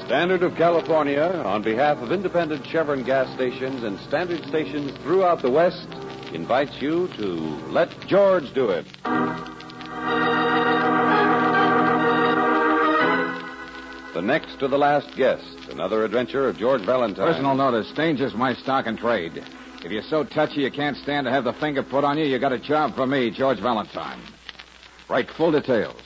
Standard of California, on behalf of independent Chevron gas stations and standard stations throughout the West, invites you to Let George Do It. The next to the last guest, another adventure of George Valentine. Personal notice, danger's my stock and trade. If you're so touchy you can't stand to have the finger put on you got a job for me, George Valentine. Write full details.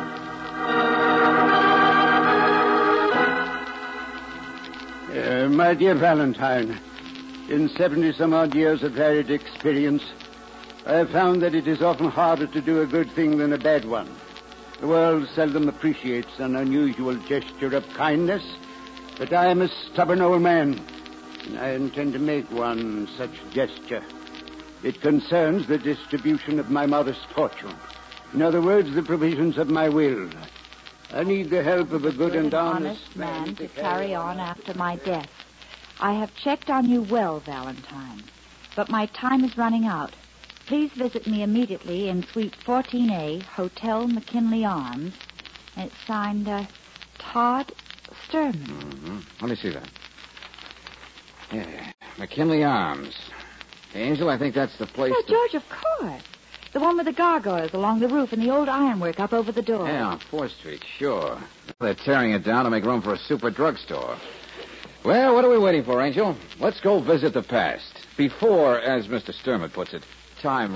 My dear Valentine, in 70-some-odd years of varied experience, I have found that it is often harder to do a good thing than a bad one. The world seldom appreciates an unusual gesture of kindness, but I am a stubborn old man, and I intend to make one such gesture. It concerns the distribution of my modest fortune. In other words, the provisions of my will. I need the help of a good and honest man to carry on after my death. I have checked on you well, Valentine, but my time is running out. Please visit me immediately in Suite 14A, Hotel McKinley Arms. And it's signed, Todd Sturman. Mm-hmm. Let me see that. Yeah, McKinley Arms. Angel, I think that's the place. Yeah, George, of course. The one with the gargoyles along the roof and the old ironwork up over the door. Yeah, on 4th Street, sure. They're tearing it down to make room for a super drugstore. Well, what are we waiting for, Angel? Let's go visit the past. Before, as Mr. Sturman puts it, time